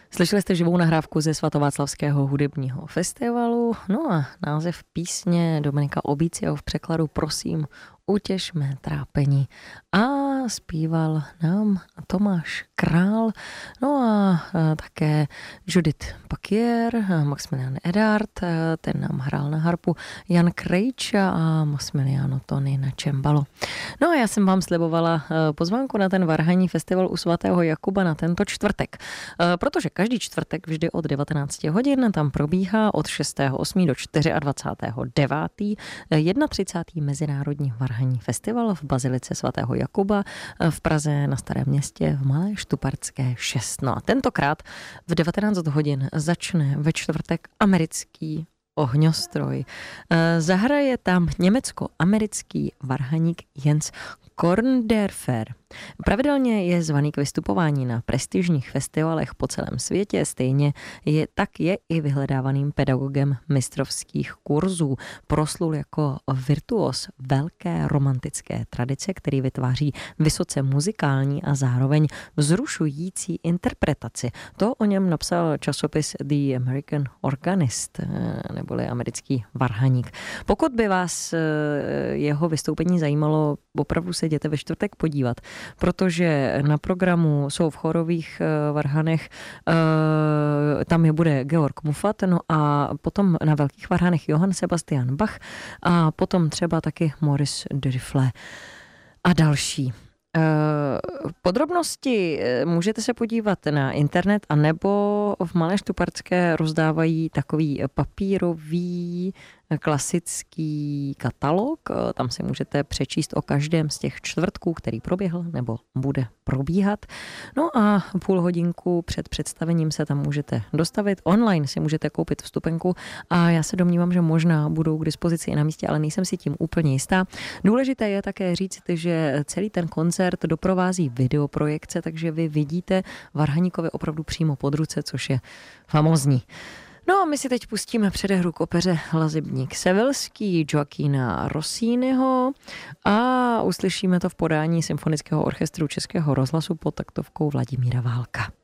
Slyšeli jste živou nahrávku ze Svatováclavského hudebního festivalu. No a název písně Dominika Obíciho v překladu Prosím, utěš mé trápení. A zpíval nám Tomáš Král, no a také Judith Pakier, Maximilian Edard, ten nám hrál na harpu, Jan Krejča a Massimiliano Toni na čembalo. No a já jsem vám slibovala pozvánku na ten varhanní festival u svatého Jakuba na tento čtvrtek, protože každý čtvrtek vždy od 19 hodin tam probíhá od 6.8. do 24.9. 31. Mezinárodní varhanní festival v Bazilice svatého Jakuba v Praze na Starém Městě v Malé Štuparské 6. No a tentokrát v 19 hodin začne ve čtvrtek americký ohňostroj. Zahraje tam německo-americký varhaník Jens Korndörfer. Pravidelně je zvaný k vystupování na prestižních festivalech po celém světě, stejně je i vyhledávaným pedagogem mistrovských kurzů. Proslul jako virtuos velké romantické tradice, který vytváří vysoce muzikální a zároveň vzrušující interpretaci. To o něm napsal časopis The American Organist, neboli americký varhaník. Pokud by vás jeho vystoupení zajímalo, opravdu se jděte ve čtvrtek podívat, protože na programu jsou v chorových varhanech, tam je bude Georg Muffat, no a potom na velkých varhanech Johann Sebastian Bach a potom třeba taky Maurice Duruflé a další. Podrobnosti můžete se podívat na internet a nebo v Malé Štuparské rozdávají takový papírový klasický katalog. Tam si můžete přečíst o každém z těch čtvrtků, který proběhl nebo bude probíhat. No a půl hodinku před představením se tam můžete dostavit. Online si můžete koupit vstupenku a já se domnívám, že možná budou k dispozici i na místě, ale nejsem si tím úplně jistá. Důležité je také říct, že celý ten koncert doprovází videoprojekce, takže vy vidíte varhaníkovi opravdu přímo pod ruce, což je famózní. No a my si teď pustíme předehru k opeře Lazebník Sevilský Joaquina Rossiniho a uslyšíme to v podání Symfonického orchestru Českého rozhlasu pod taktovkou Vladimíra Válka.